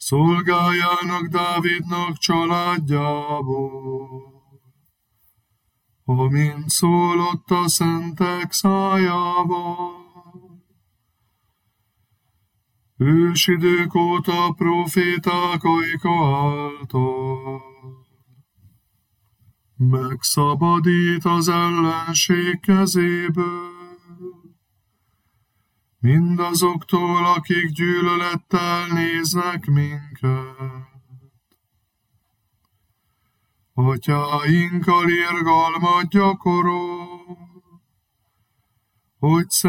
szolgájának Dávidnak családjából, amint szólott a szentek szájával. Ősidők óta proféták ajka által megszabadít az ellenség kezéből, mindazoktól, akik gyűlölettel néznek minket. Atyáinkkal irgalmat gyakorol, hogy